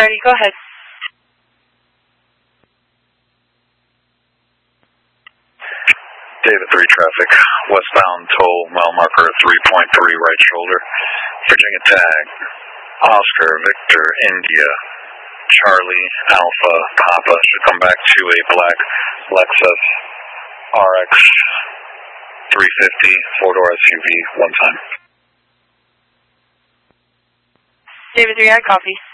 30, go ahead. David 3 traffic, westbound toll, mile marker 3.3 right shoulder, Virginia tag, Oscar, Victor, India, Charlie, Alpha, Papa, should come back to a black Lexus RX 350, four-door SUV, one time. David 3, I copy.